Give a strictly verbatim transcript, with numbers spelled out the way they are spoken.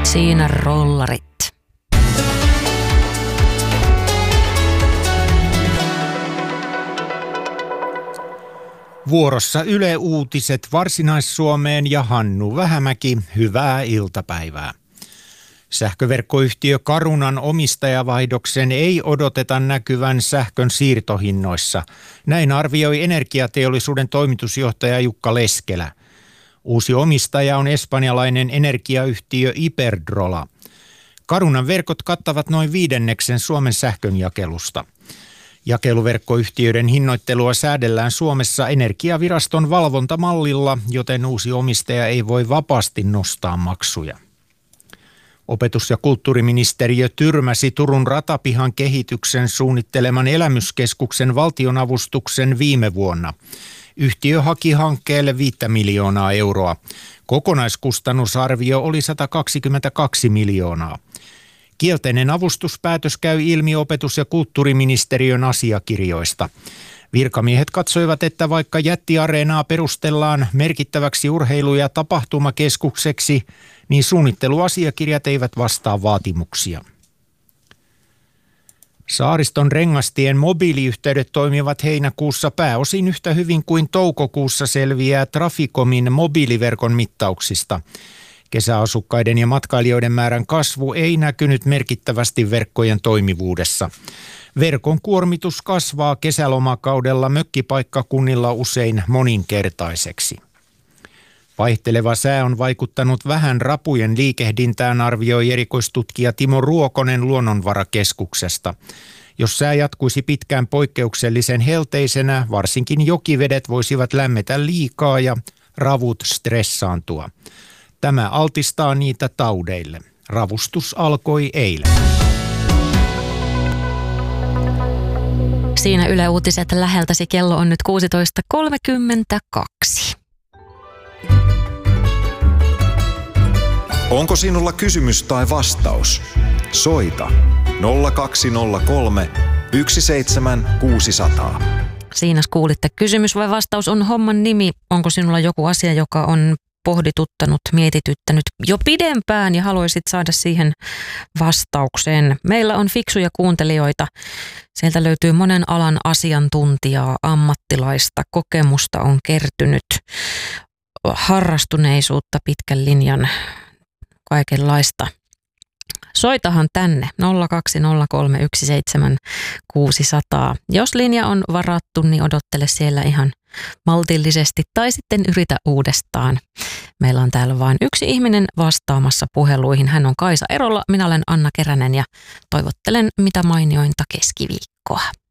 Siinä rollarit. Vuorossa Yle Uutiset Varsinais-Suomeen ja Hannu Vähämäki. Hyvää iltapäivää. Sähköverkkoyhtiö Carunan omistajavaihdoksen ei odoteta näkyvän sähkön siirtohinnoissa. Näin arvioi energiateollisuuden toimitusjohtaja Jukka Leskelä. Uusi omistaja on espanjalainen energiayhtiö Iberdrola. Carunan verkot kattavat noin viidenneksen Suomen sähkönjakelusta. Jakeluverkkoyhtiöiden hinnoittelua säädellään Suomessa Energiaviraston valvontamallilla, joten uusi omistaja ei voi vapaasti nostaa maksuja. Opetus- ja kulttuuriministeriö tyrmäsi Turun ratapihan kehityksen suunnitteleman elämyskeskuksen valtionavustuksen viime vuonna. Yhtiö haki hankkeelle viittä miljoonaa euroa. Kokonaiskustannusarvio oli sata kaksikymmentäkaksi miljoonaa. Kielteinen avustuspäätös käy ilmi opetus- ja kulttuuriministeriön asiakirjoista. Virkamiehet katsoivat, että vaikka jättiareenaa perustellaan merkittäväksi urheilu- ja tapahtumakeskukseksi, niin suunnitteluasiakirjat eivät vastaa vaatimuksia. Saariston rengastien mobiiliyhteydet toimivat heinäkuussa pääosin yhtä hyvin kuin toukokuussa selviää Traficomin mobiiliverkon mittauksista. Kesäasukkaiden ja matkailijoiden määrän kasvu ei näkynyt merkittävästi verkkojen toimivuudessa. Verkon kuormitus kasvaa kesälomakaudella mökkipaikkakunnilla usein moninkertaiseksi. Vaihteleva sää on vaikuttanut vähän rapujen liikehdintään, arvioi erikoistutkija Timo Ruokonen Luonnonvarakeskuksesta. Jos sää jatkuisi pitkään poikkeuksellisen helteisenä, varsinkin jokivedet voisivat lämmetä liikaa ja ravut stressaantua. Tämä altistaa niitä taudeille. Ravustus alkoi eilen. Siinä Yle Uutiset läheltäsi. Kello on nyt kuusitoista kolmekymmentäkaksi. Onko sinulla kysymys tai vastaus? Soita nolla kaksi nolla kolme yksi seitsemän kuusi nolla nolla. Siinä kuulitte. Kysymys vai vastaus on homman nimi. Onko sinulla joku asia, joka on pohdituttanut, mietityttänyt jo pidempään ja haluaisit saada siihen vastauksen? Meillä on fiksuja kuuntelijoita. Sieltä löytyy monen alan asiantuntijaa, ammattilaista, kokemusta on kertynyt, harrastuneisuutta, pitkän linjan, kaikenlaista. Soitahan tänne nolla kaksi nolla kolme yksi seitsemän kuusi nolla nolla. Jos linja on varattu, niin odottele siellä ihan maltillisesti tai sitten yritä uudestaan. Meillä on täällä vain yksi ihminen vastaamassa puheluihin. Hän on Kaisa Erola, minä olen Anna Keränen ja toivottelen mitä mainiointa keskiviikkoa.